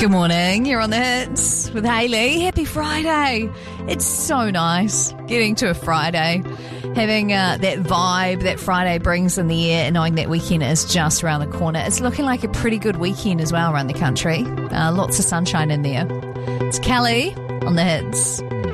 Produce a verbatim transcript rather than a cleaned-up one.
Good morning. You're on the hits with Hayley. Happy Friday. It's so nice getting to a Friday, having uh, that vibe that Friday brings in the air and knowing that weekend is just around the corner. It's looking like a pretty good weekend as well around the country. Uh, lots of sunshine in there. It's Kelly on the hits.